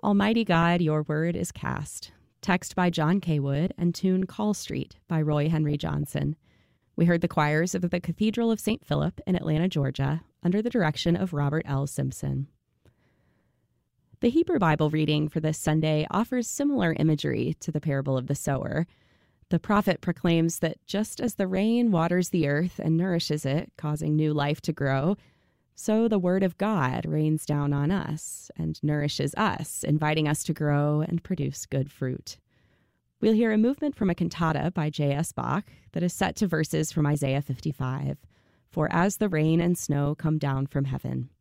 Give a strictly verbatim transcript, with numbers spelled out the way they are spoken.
Almighty God, Your Word is Cast. Text by John K. Wood and tune Call Street by Roy Henry Johnson. We heard the choirs of the Cathedral of Saint Philip in Atlanta, Georgia, under the direction of Robert L. Simpson. The Hebrew Bible reading for this Sunday offers similar imagery to the parable of the sower. The prophet proclaims that just as the rain waters the earth and nourishes it, causing new life to grow, so the word of God rains down on us and nourishes us, inviting us to grow and produce good fruit. We'll hear a movement from a cantata by J S Bach that is set to verses from Isaiah fifty-five, "For as the rain and snow come down from heaven."